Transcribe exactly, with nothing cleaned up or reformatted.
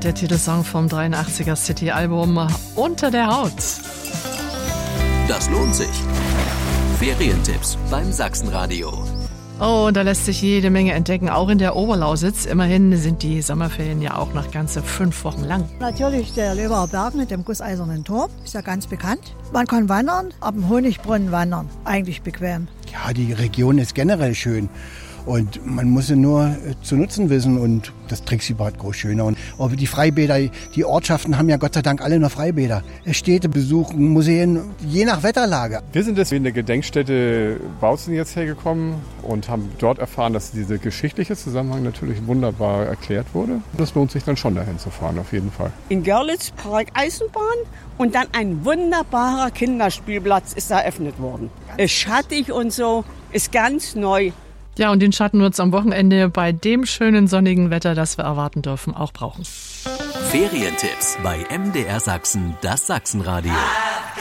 Der Titelsong vom dreiundachtziger City-Album Unter der Haut. Das lohnt sich. Ferientipps beim Sachsenradio. Oh, und da lässt sich jede Menge entdecken, auch in der Oberlausitz. Immerhin sind die Sommerferien ja auch noch ganze fünf Wochen lang. Natürlich der Leeuwarder Berg mit dem Gusseisernen Tor, ist ja ganz bekannt. Man kann wandern, ab dem Honigbrunnen wandern, eigentlich bequem. Ja, die Region ist generell schön. Und man muss sie nur äh, zu nutzen wissen und das Trixie-Bad groß schöner. Und auch die Freibäder, die Ortschaften haben ja Gott sei Dank alle noch Freibäder. Städte besuchen, Museen, je nach Wetterlage. Wir sind jetzt in der Gedenkstätte Bautzen jetzt hergekommen und haben dort erfahren, dass dieser geschichtliche Zusammenhang natürlich wunderbar erklärt wurde. Das lohnt sich dann schon dahin zu fahren, auf jeden Fall. In Görlitz Park Eisenbahn und dann ein wunderbarer Kinderspielplatz ist eröffnet worden. Ist schattig und so, ist ganz neu. Ja, und den Schatten wird es am Wochenende bei dem schönen sonnigen Wetter, das wir erwarten dürfen, auch brauchen. Ferientipps bei M D R Sachsen, das Sachsenradio.